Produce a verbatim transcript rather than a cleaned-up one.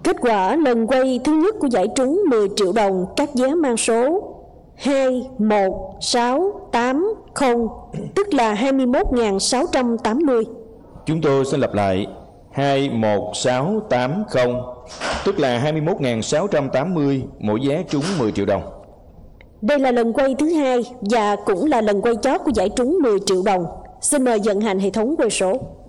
Kết quả lần quay thứ nhất của giải trúng mười triệu đồng các vé mang số hai một sáu tám không, tức là hai mươi mốt nghìn sáu trăm tám mươi. Chúng tôi xin lặp lại: hai một sáu tám không, tức là hai mươi mốt nghìn sáu trăm tám mươi, mỗi vé trúng mười triệu đồng. Đây là lần quay thứ hai và cũng là lần quay chót của giải trúng mười triệu đồng. Xin mời vận hành hệ thống quay số.